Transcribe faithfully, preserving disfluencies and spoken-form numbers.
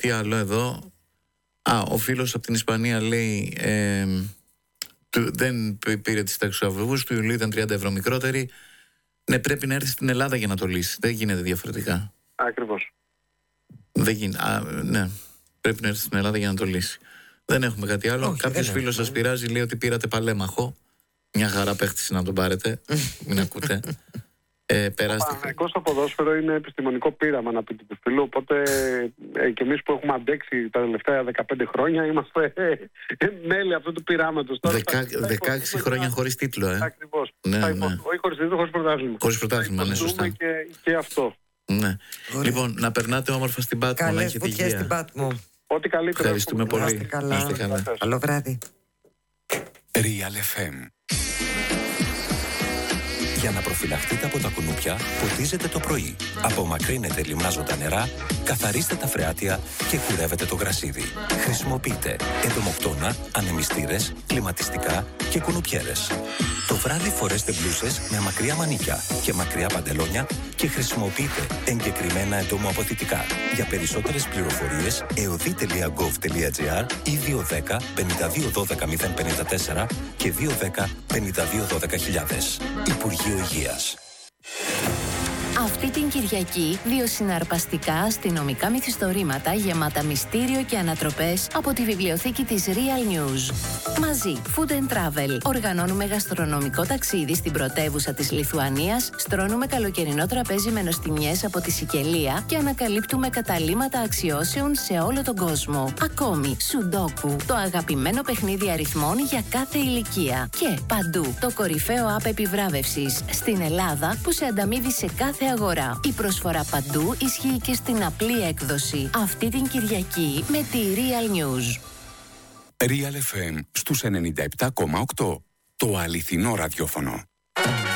Τι άλλο εδώ? Α, ο φίλος από την Ισπανία λέει ε, του, δεν πήρε τις ταξιοδρομικούς του Ιουλίου, ήταν τριάντα ευρώ μικρότερη. Ναι, πρέπει να έρθει στην Ελλάδα για να το λύσει. Δεν γίνεται διαφορετικά. Ακριβώς. Δεν γίνεται. Α, ναι, πρέπει να έρθει στην Ελλάδα για να το λύσει. Δεν έχουμε κάτι άλλο. Κάποιος φίλος σας πειράζει, λέει ότι πήρατε παλέμαχο. Μια χαρά παίχτηση να τον πάρετε. Μην ακούτε. Ε, περάστε. Το στο ποδόσφαιρο είναι επιστημονικό πείραμα, να πείτε του φίλου. Οπότε ε, και εμείς που έχουμε αντέξει τα τελευταία δεκαπέντε χρόνια είμαστε ε, ε, μέλη αυτού του πειράματος. δεκαέξι χρόνια χωρίς τίτλο, ε. Ακριβώς. Ναι, θα ναι. Όχι χωρίς τίτλο, χωρίς πρωτάθλημα. Χωρίς πρωτάθλημα, ναι, σωστά. Και, και αυτό. Ναι. Λοιπόν, να περνάτε όμορφα στην Πάτμο. Καλές βουτιές στην Πάτμο. Ό,τι καλύτερο. Ευχαριστούμε πολύ. Είστε καλά. Καλό βράδυ. Real εφ εμ. Για να προφυλαχτείτε από τα κουνούπια, ποτίζετε το πρωί. Απομακρύνετε λιμνάζοντα νερά, καθαρίστε τα φρεάτια και κουρεύετε το γρασίδι. Χρησιμοποιείτε εντομοκτώνα, ανεμιστήρες, κλιματιστικά και κουνουπιέρες. Το βράδυ φορέστε μπλούσες με μακριά μανίκια και μακριά παντελόνια και χρησιμοποιείτε εγκεκριμένα εντομοαποθητικά. Για περισσότερες πληροφορίες, εωδή τελεία γκοβ τελεία τζι άρ ή δύο ένα μηδέν πέντε δύο ένα δύο μηδέν πέντε τέσσερα και δύο ένα μηδέν πέντε δύο ένα δύο χιλιάδες. Υπουργείο Υγείας. Αυτή την Κυριακή, δύο συναρπαστικά αστυνομικά μυθιστορήματα γεμάτα μυστήριο και ανατροπές από τη βιβλιοθήκη της Real News. Μαζί, Food and Travel. Οργανώνουμε γαστρονομικό ταξίδι στην πρωτεύουσα της Λιθουανίας, στρώνουμε καλοκαιρινό τραπέζι με νοστιμιές από τη Σικελία και ανακαλύπτουμε καταλύματα αξιώσεων σε όλο τον κόσμο. Ακόμη, Σουντόκου, το αγαπημένο παιχνίδι αριθμών για κάθε ηλικία. Και παντού, το κορυφαίο app επιβράβευσης στην Ελλάδα που σε ανταμείβει σε κάθε αγορά. Η προσφορά παντού ισχύει και στην απλή έκδοση. Αυτή την Κυριακή με τη Real News. Real εφ εμ στους ενενήντα επτά κόμμα οκτώ. Το αληθινό ραδιόφωνο.